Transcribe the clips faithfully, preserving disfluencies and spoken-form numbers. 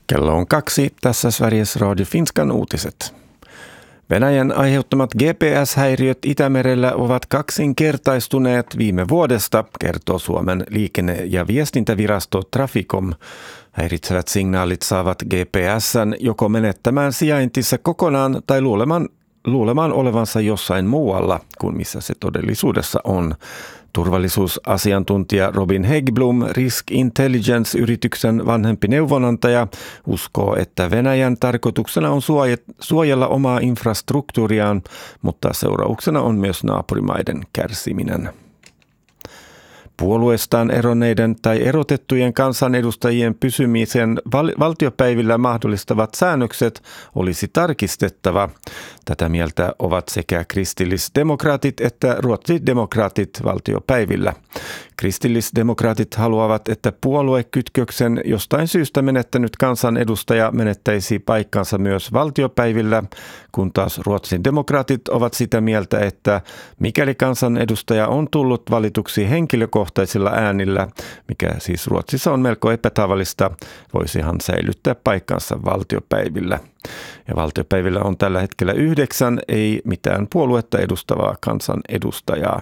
Kello on kaksi. Tässä Sveriges Radio Finskan uutiset. Venäjän aiheuttamat G P S-häiriöt Itämerellä ovat kaksinkertaistuneet viime vuodesta, kertoo Suomen liikenne- ja viestintävirasto Traficom. Häiritsevät signaalit saavat G P S:n joko menettämään sijaintinsa kokonaan tai luulemaan, luulemaan olevansa jossain muualla kuin missä se todellisuudessa on. Turvallisuusasiantuntija Robin Häggblom, Risk Intelligence-yrityksen vanhempi neuvonantaja, uskoo, että Venäjän tarkoituksena on suojella omaa infrastruktuuriaan, mutta seurauksena on myös naapurimaiden kärsiminen. Puolueestaan eronneiden tai erotettujen kansanedustajien pysymisen val- valtiopäivillä mahdollistavat säännökset olisi tarkistettava. Tätä mieltä ovat sekä kristillisdemokraatit että ruotsidemokraatit valtiopäivillä. Kristillisdemokraatit haluavat, että puoluekytköksen jostain syystä menettänyt kansanedustaja menettäisi paikkansa myös valtiopäivillä, kun taas Ruotsin demokraatit ovat sitä mieltä, että mikäli kansanedustaja on tullut valituksi henkilökohtaisilla äänillä, mikä siis Ruotsissa on melko epätavallista, voisi hän säilyttää paikkansa valtiopäivillä. Ja valtiopäivillä on tällä hetkellä yhdeksän, ei mitään puoluetta edustavaa kansanedustajaa.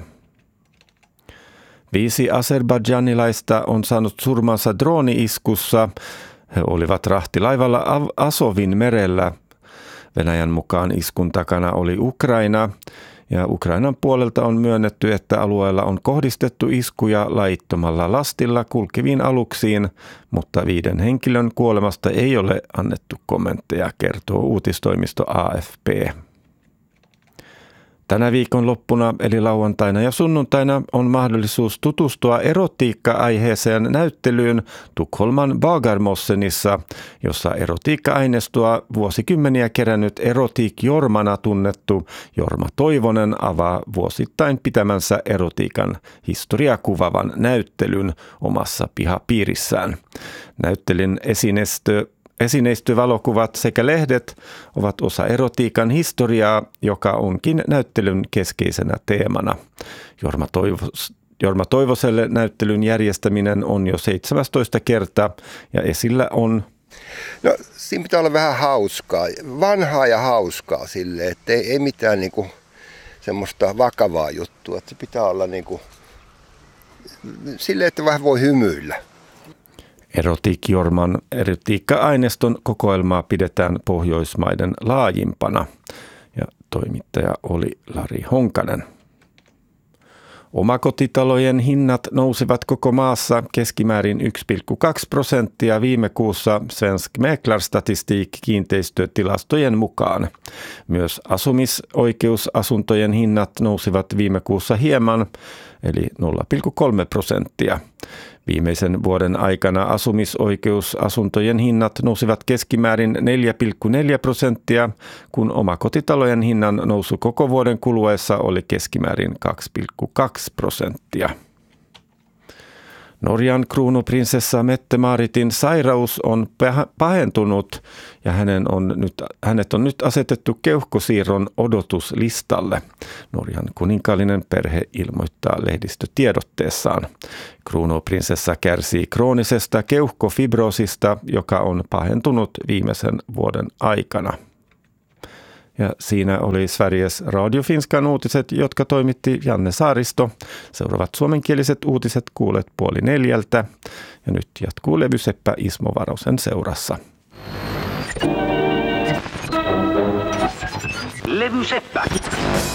Viisi azerbaidžanilaista on saanut surmansa drooni-iskussa. He olivat rahtilaivalla Azovin merellä. Venäjän mukaan iskun takana oli Ukraina. Ja Ukrainan puolelta on myönnetty, että alueella on kohdistettu iskuja laittomalla lastilla kulkeviin aluksiin, mutta viiden henkilön kuolemasta ei ole annettu kommentteja, kertoo uutistoimisto A F P. Tänä viikonloppuna eli lauantaina ja sunnuntaina on mahdollisuus tutustua erotiikka-aiheeseen näyttelyyn Tukholman Bagarmossenissa, jossa erotiikka-aineistoa vuosikymmeniä kerännyt Erotik Jormana tunnettu Jorma Toivonen avaa vuosittain pitämänsä erotiikan historiaa kuvaavan näyttelyn omassa pihapiirissään. Näyttelyn esinestö Esineistövalokuvat sekä lehdet ovat osa erotiikan historiaa, joka onkin näyttelyn keskeisenä teemana. Jorma, Toivos, Jorma Toivoselle näyttelyn järjestäminen on jo seitsemästoista kerta ja esillä on... No siinä pitää olla vähän hauskaa, vanhaa ja hauskaa silleen, että ei, ei mitään niinku semmoista vakavaa juttua. Että se pitää olla niinku silleen, että vähän voi hymyillä. Erotik Jorman erotiikka-aineiston kokoelmaa pidetään Pohjoismaiden laajimpana ja toimittaja oli Lari Honkanen. Omakotitalojen hinnat nousivat koko maassa keskimäärin yksi pilkku kaksi prosenttia viime kuussa Svensk Mäklarstatistik kiinteistötilastojen mukaan. Myös asumisoikeusasuntojen hinnat nousivat viime kuussa hieman, eli nolla pilkku kolme prosenttia. Viimeisen vuoden aikana asumisoikeusasuntojen hinnat nousivat keskimäärin neljä pilkku neljä prosenttia, kun omakotitalojen hinnan nousu koko vuoden kuluessa oli keskimäärin kaksi pilkku kaksi prosenttia. Norjan kruunuprinsessa Mette-Maritin sairaus on pahentunut ja hänen on nyt, hänet on nyt asetettu keuhkosiirron odotuslistalle. Norjan kuninkaallinen perhe ilmoittaa lehdistötiedotteessaan. Kruunuprinsessa kärsii kroonisesta keuhkofibroosista, joka on pahentunut viimeisen vuoden aikana. Ja siinä oli Sveriges Radio Finskan uutiset, jotka toimitti Janne Saaristo. Seuraavat suomenkieliset uutiset kuulet puoli neljältä. Ja nyt jatkuu levyseppä Ismo Varosen seurassa. Levyseppä.